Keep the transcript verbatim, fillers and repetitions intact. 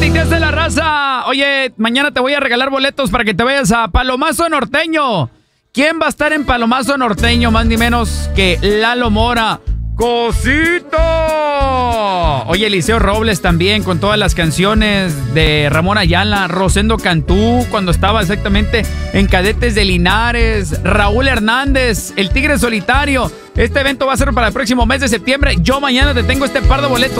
noticias de la raza. Oye, mañana te voy a regalar boletos para que te vayas a Palomazo Norteño. ¿Quién va a estar en Palomazo Norteño? Más ni menos que Lalo Mora. ¡Cosito! Oye, Eliseo Robles también, con todas las canciones de Ramón Ayala, Rosendo Cantú, cuando estaba exactamente en Cadetes de Linares, Raúl Hernández, el Tigre Solitario. Este evento va a ser para el próximo mes de septiembre. Yo mañana te tengo este par de boletos.